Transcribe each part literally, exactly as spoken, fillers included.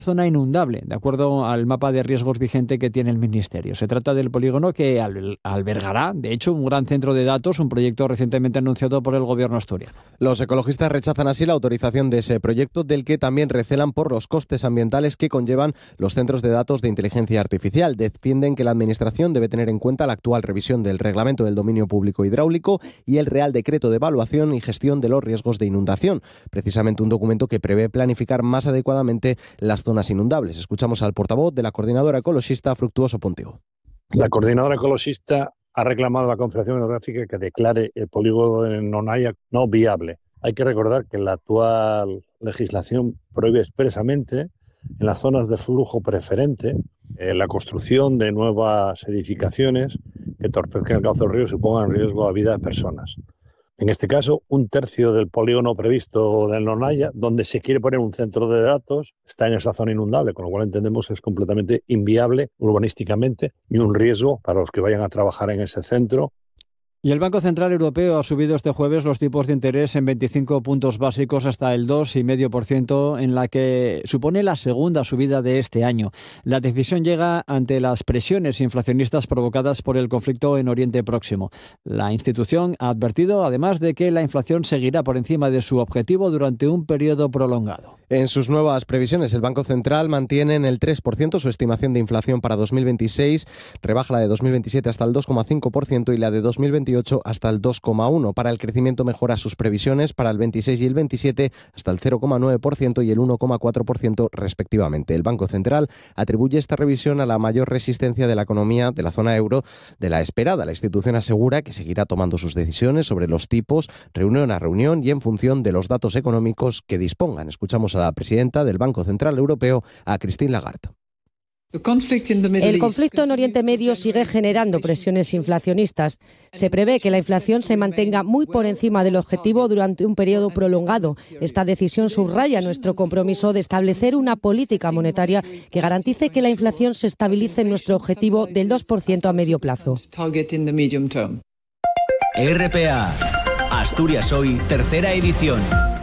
zona inundable, de acuerdo al mapa de riesgos vigente que tiene el Ministerio. Se trata del polígono que al- albergará, de hecho, un gran centro de datos, un proyecto recientemente anunciado por el gobierno asturiano. Los ecologistas rechazan así la autorización de ese proyecto, del que también recelan por los costes ambientales que conllevan los centros de datos de inteligencia artificial. Defienden que la Administración debe tener en cuenta la actual revisión del Reglamento del Dominio Público Hidráulico y el Real Decreto de Evaluación y Gestión de los Riesgos de Inundación, precisamente un documento que prevé planificar más adecuadamente las zonas inundables. Escuchamos al portavoz de la Coordinadora Ecologista, Fructuoso Pontego. La Coordinadora Ecologista ha reclamado a la Confederación Hidrográfica que declare el polígono de Nonaya no viable. Hay que recordar que la actual legislación prohíbe expresamente en las zonas de flujo preferente eh, la construcción de nuevas edificaciones que entorpezcan el cauce del río y supongan riesgo a la vida de personas. En este caso, un tercio del polígono previsto del Nonaya, donde se quiere poner un centro de datos, está en esa zona inundable, con lo cual entendemos que es completamente inviable urbanísticamente y un riesgo para los que vayan a trabajar en ese centro. Y el Banco Central Europeo ha subido este jueves los tipos de interés en veinticinco puntos básicos hasta el dos coma cinco por ciento, en la que supone la segunda subida de este año. La decisión llega ante las presiones inflacionistas provocadas por el conflicto en Oriente Próximo. La institución ha advertido, además, de que la inflación seguirá por encima de su objetivo durante un periodo prolongado. En sus nuevas previsiones, el Banco Central mantiene en el tres por ciento su estimación de inflación para dos mil veintiséis, rebaja la de dos mil veintisiete hasta el dos coma cinco por ciento y la de dos mil veintiocho hasta el dos coma uno por ciento. Para el crecimiento mejora sus previsiones para el veintiséis y el veintisiete hasta el cero coma nueve por ciento y el uno coma cuatro por ciento respectivamente. El Banco Central atribuye esta revisión a la mayor resistencia de la economía de la zona euro de la esperada. La institución asegura que seguirá tomando sus decisiones sobre los tipos reunión a reunión y en función de los datos económicos que dispongan. Escuchamos a la presidenta del Banco Central Europeo, a Christine Lagarde. El conflicto en Oriente Medio sigue generando presiones inflacionistas. Se prevé que la inflación se mantenga muy por encima del objetivo durante un periodo prolongado. Esta decisión subraya nuestro compromiso de establecer una política monetaria que garantice que la inflación se estabilice en nuestro objetivo del dos por ciento a medio plazo. R P A, Asturias Hoy, tercera edición.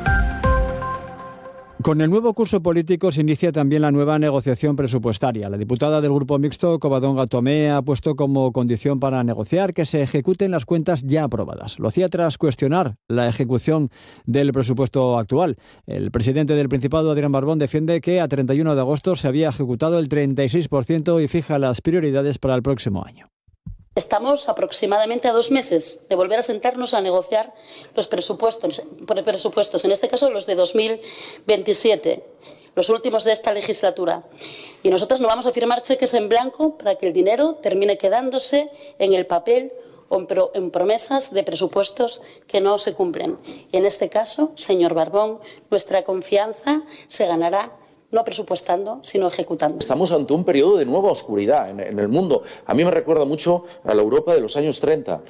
Con el nuevo curso político se inicia también la nueva negociación presupuestaria. La diputada del Grupo Mixto, Covadonga Tomé, ha puesto como condición para negociar que se ejecuten las cuentas ya aprobadas. Lo hacía tras cuestionar la ejecución del presupuesto actual. El presidente del Principado, Adrián Barbón, defiende que a treinta y uno de agosto se había ejecutado el treinta y seis por ciento y fija las prioridades para el próximo año. Estamos aproximadamente a dos meses de volver a sentarnos a negociar los presupuestos, presupuestos, en este caso los de dos mil veintisiete, los últimos de esta legislatura. Y nosotros no vamos a firmar cheques en blanco para que el dinero termine quedándose en el papel o en promesas de presupuestos que no se cumplen. Y en este caso, señor Barbón, nuestra confianza se ganará no presupuestando, sino ejecutando. Estamos ante un periodo de nueva oscuridad en, en el mundo. A mí me recuerda mucho a la Europa de los años treinta.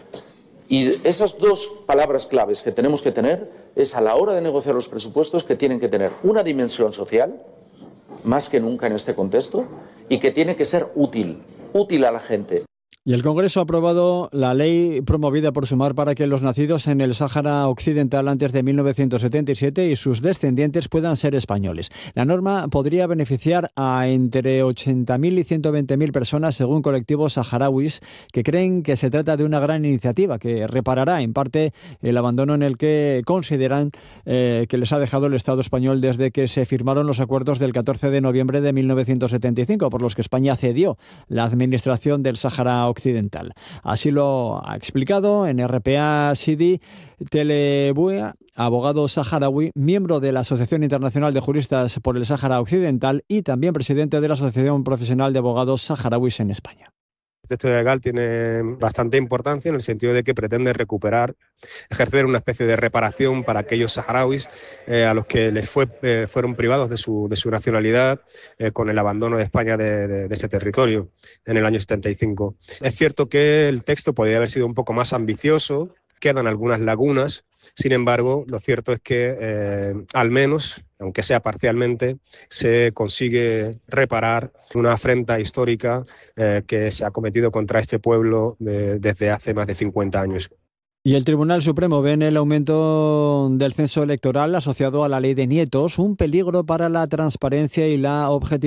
Y esas dos palabras claves que tenemos que tener es a la hora de negociar los presupuestos que tienen que tener una dimensión social, más que nunca en este contexto, y que tiene que ser útil, útil a la gente. Y el Congreso ha aprobado la ley promovida por Sumar para que los nacidos en el Sáhara Occidental antes de mil novecientos setenta y siete y sus descendientes puedan ser españoles. La norma podría beneficiar a entre ochenta mil y ciento veinte mil personas, según colectivos saharauis, que creen que se trata de una gran iniciativa que reparará en parte el abandono en el que consideran eh, que les ha dejado el Estado español desde que se firmaron los acuerdos del catorce de noviembre de mil novecientos setenta y cinco, por los que España cedió la administración del Sáhara Occidental. Occidental. Así lo ha explicado en R P A Sidi Telebuea, abogado saharaui, miembro de la Asociación Internacional de Juristas por el Sáhara Occidental y también presidente de la Asociación Profesional de Abogados Saharauis en España. El texto legal tiene bastante importancia en el sentido de que pretende recuperar, ejercer una especie de reparación para aquellos saharauis eh, a los que les fue, eh, fueron privados de su, de su nacionalidad eh, con el abandono de España de, de, de ese territorio en el año setenta y cinco. Es cierto que el texto podría haber sido un poco más ambicioso, quedan algunas lagunas. Sin embargo, lo cierto es que eh, al menos, aunque sea parcialmente, se consigue reparar una afrenta histórica eh, que se ha cometido contra este pueblo eh, desde hace más de cincuenta años. Y el Tribunal Supremo ve en el aumento del censo electoral asociado a la ley de nietos un peligro para la transparencia y la objetividad